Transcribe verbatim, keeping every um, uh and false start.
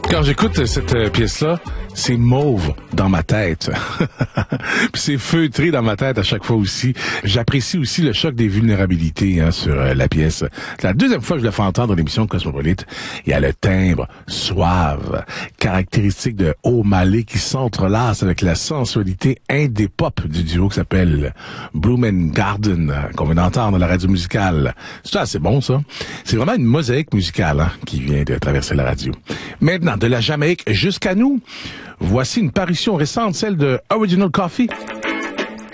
Quand j'écoute cette euh, pièce-là, c'est mauve dans ma tête. Puis c'est feutré dans ma tête à chaque fois aussi. J'apprécie aussi le choc des vulnérabilités hein, sur euh, la pièce. C'est la deuxième fois que je le fais entendre dans l'émission Cosmopolite. Il y a le timbre suave, caractéristique de O'Malley qui s'entrelace avec la sensualité indé-pop du duo qui s'appelle Bloom and Garden, qu'on vient d'entendre dans la radio musicale. C'est assez bon, ça. C'est vraiment une mosaïque musicale hein, qui vient de traverser la radio. Maintenant, de la Jamaïque jusqu'à nous, voici une parution récente, celle de Original Coffee.